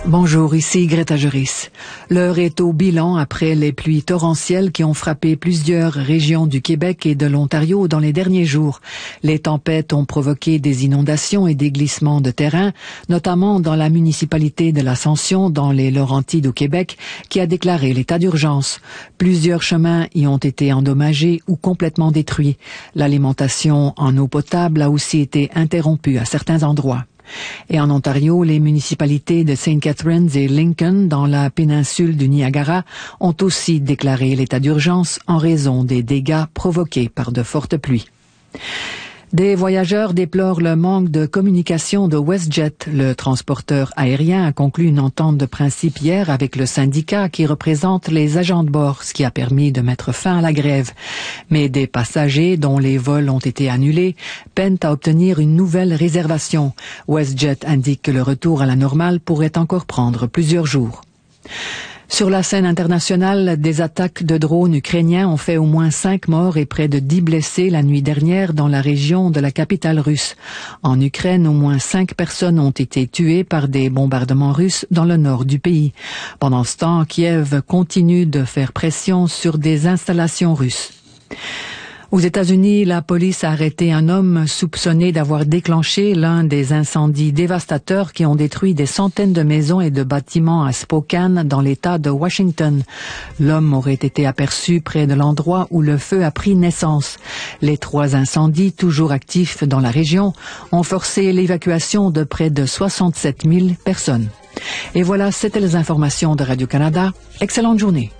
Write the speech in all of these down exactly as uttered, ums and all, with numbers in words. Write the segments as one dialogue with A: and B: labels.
A: Bonjour, ici Greta Juris. L'heure est au bilan après les pluies torrentielles qui ont frappé plusieurs régions du Québec et de l'Ontario dans les derniers jours. Les tempêtes ont provoqué des inondations et des glissements de terrain, notamment dans la municipalité de l'Ascension, dans les Laurentides au Québec, qui a déclaré l'état d'urgence. Plusieurs chemins y ont été endommagés ou complètement détruits. L'alimentation en eau potable a aussi été interrompue à certains endroits. Et en Ontario, les municipalités de Saint Catharines et Lincoln, dans la péninsule du Niagara, ont aussi déclaré l'état d'urgence en raison des dégâts provoqués par de fortes pluies. Des voyageurs déplorent le manque de communication de WestJet. Le transporteur aérien a conclu une entente de principe hier avec le syndicat qui représente les agents de bord, ce qui a permis de mettre fin à la grève. Mais des passagers dont les vols ont été annulés peinent à obtenir une nouvelle réservation. WestJet indique que le retour à la normale pourrait encore prendre plusieurs jours. Sur la scène internationale, des attaques de drones ukrainiens ont fait au moins cinq morts et près de dix blessés la nuit dernière dans la région de la capitale russe. En Ukraine, au moins cinq personnes ont été tuées par des bombardements russes dans le nord du pays. Pendant ce temps, Kiev continue de faire pression sur des installations russes. Aux États-Unis, la police a arrêté un homme soupçonné d'avoir déclenché l'un des incendies dévastateurs qui ont détruit des centaines de maisons et de bâtiments à Spokane, dans l'État de Washington. L'homme aurait été aperçu près de l'endroit où le feu a pris naissance. Les trois incendies, toujours actifs dans la région, ont forcé l'évacuation de près de soixante-sept mille personnes. Et voilà, c'était les informations de Radio-Canada. Excellente journée.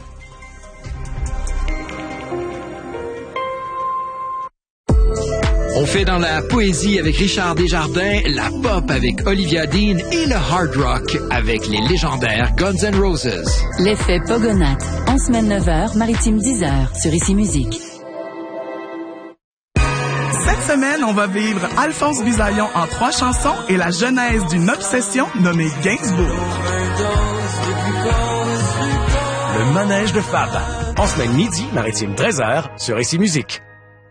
B: On fait dans la poésie avec Richard Desjardins, la pop avec Olivia Dean et le hard rock avec les légendaires Guns N' Roses.
C: L'effet Pogonat, en semaine neuf heures, maritime dix heures, sur Ici Musique.
D: Cette semaine, on va vivre Alphonse Bisaillon en trois chansons et la genèse d'une obsession nommée Gainsbourg.
E: Le manège de Fab, en semaine midi, maritime treize heures, sur Ici Musique.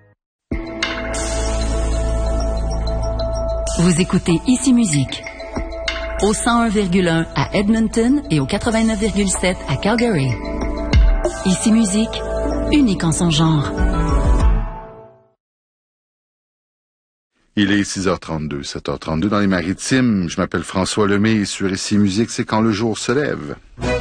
C: Vous écoutez Ici Musique, au cent un virgule un à Edmonton et au quatre-vingt-neuf virgule sept à Calgary. Ici Musique, unique en son genre.
F: Il est six heures trente-deux, sept heures trente-deux dans les Maritimes. Je m'appelle François Lemay et sur Ici Musique, c'est quand le jour se lève.